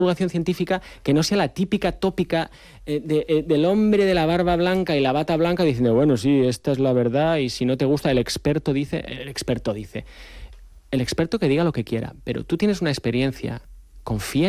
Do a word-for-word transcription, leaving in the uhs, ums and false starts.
divulgación científica que no sea la típica tópica eh, de, eh, del hombre de la barba blanca y la bata blanca diciendo, bueno, sí, esta es la verdad y si no te gusta, el experto dice, el experto dice. El experto que diga lo que quiera, pero tú tienes una experiencia, confía